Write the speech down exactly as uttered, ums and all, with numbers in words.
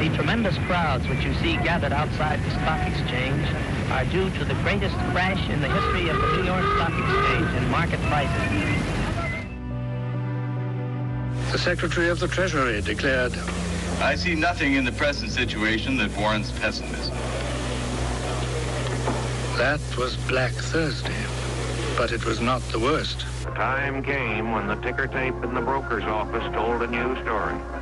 The tremendous crowds which you see gathered outside the stock exchange are due to the greatest crash in the history of the New York Stock Exchange in market prices. The Secretary of the Treasury declared, I see nothing in the present situation that warrants pessimism. That was Black Thursday, but it was not the worst. The time came when the ticker tape in the broker's office told a new story.